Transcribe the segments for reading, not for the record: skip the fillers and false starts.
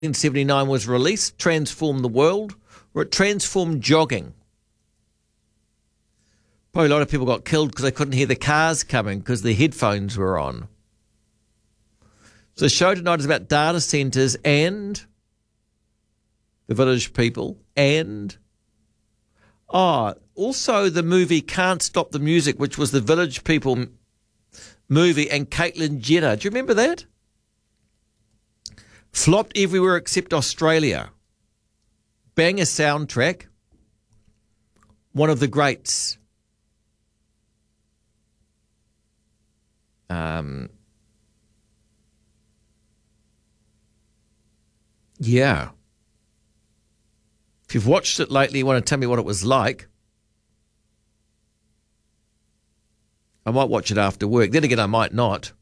1979 was released, transformed the world, or it transformed jogging. Probably a lot of people got killed because they couldn't hear the cars coming because their headphones were on. So the show tonight is about data centres and the Village People and also the movie Can't Stop the Music, which was the Village People movie, and Caitlyn Jenner. Do you remember that? Flopped everywhere except Australia. Banger soundtrack. One of the greats. Yeah. If you've watched it lately, you want to tell me what it was like, I might watch it after work. Then again, I might not.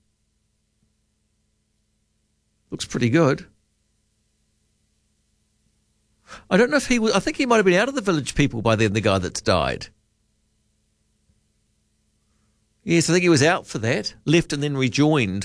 Looks pretty good. I don't know if he was... I think he might have been out of the Village People by then, the guy that's died. Yes, I think he was out for that. Left and then rejoined.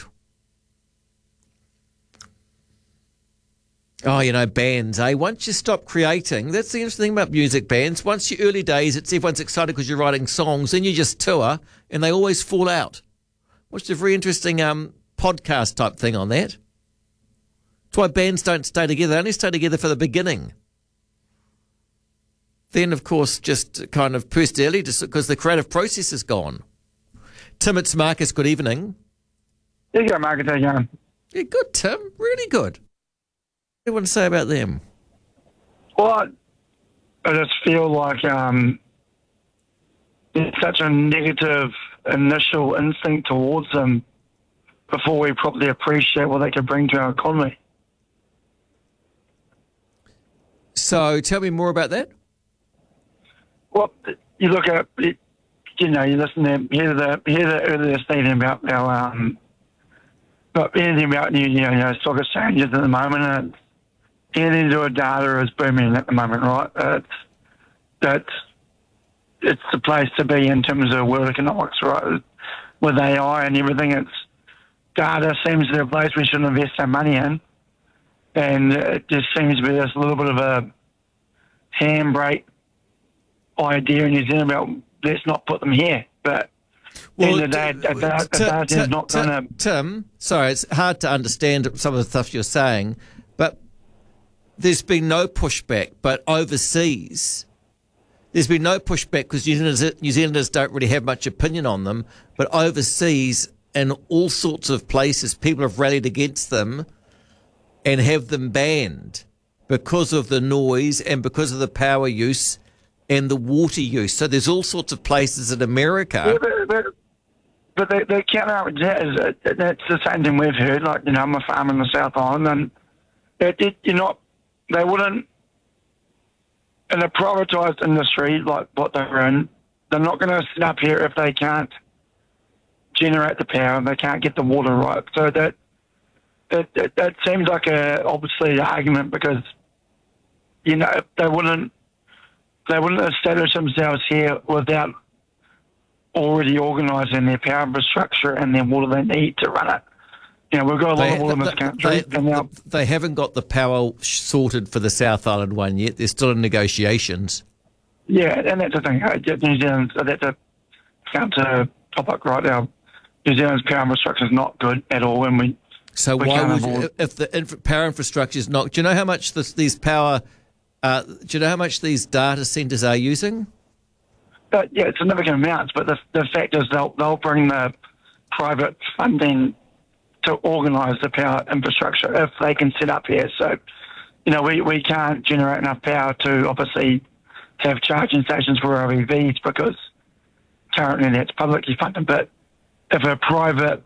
Oh, you know, bands, eh? Once you stop creating, that's the interesting thing about music bands. Once your early days, it's everyone's excited because you're writing songs, then you just tour and they always fall out. Watched a very interesting podcast type thing on that. That's why bands don't stay together. They only stay together for the beginning. Then, of course, just kind of personality, just because the creative process is gone. Tim, it's Marcus. Good evening. There you go, Marcus. How you going? Yeah, good, Tim. Really good. What do you want to say about them? Well, I just feel like there's such a negative initial instinct towards them before we properly appreciate what they could bring to our economy. So tell me more about that. Well, you look at it, you know, you listen to hear the earlier statement about our but anything about you know stock exchanges at the moment, and anything to do with data is booming at the moment, right? It's the place to be in terms of world economics, right? With AI and everything, it's data seems to be a place we should invest our money in, and it just seems to be this little bit of a handbrake idea in New Zealand about let's not put them here, but. Well, Tim, sorry, it's hard to understand some of the stuff you're saying, but there's been no pushback. But overseas, there's been no pushback because New Zealanders don't really have much opinion on them. But overseas, in all sorts of places, people have rallied against them and have them banned because of the noise and because of the power use and the water use. So there's all sorts of places in America. But the counter is that's the same thing we've heard. Like, you know, I'm a farmer in the South Island, and they wouldn't, in a privatised industry like what they're in, they're not going to sit up here if they can't generate the power and they can't get the water right. So that seems like obviously an argument because, you know, they wouldn't establish themselves here without already organising their power infrastructure and then what do they need to run it. You know, we've got a lot of water in this country. They haven't got the power sorted for the South Island one yet. They're still in negotiations. Yeah, and that's the thing. New Zealand, that's a counter topic right now. New Zealand's power infrastructure is not good at all. So why would you, if the power infrastructure is not... Do you know how much these power... do you know how much these data centres are using? Yeah, it's significant amounts, but the fact is they'll bring the private funding to organise the power infrastructure if they can set up here. So, you know, we can't generate enough power to obviously have charging stations for our EVs because currently that's publicly funded. But if a private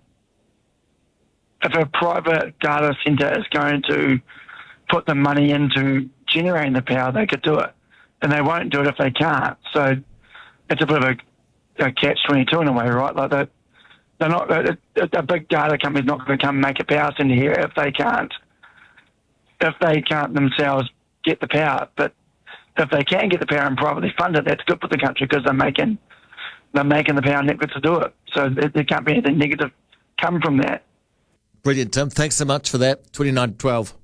data centre is going to put the money into generating the power, they could do it. And they won't do it if they can't. So it's a bit of a catch-22 in a way, right? Like they're not a big data company's not going to come make a power centre here if they can't themselves get the power. But if they can get the power and privately fund it, that's good for the country because they're making the power network to do it. So there can't be anything negative come from that. Brilliant, Tim. Thanks so much for that. 29 to 12.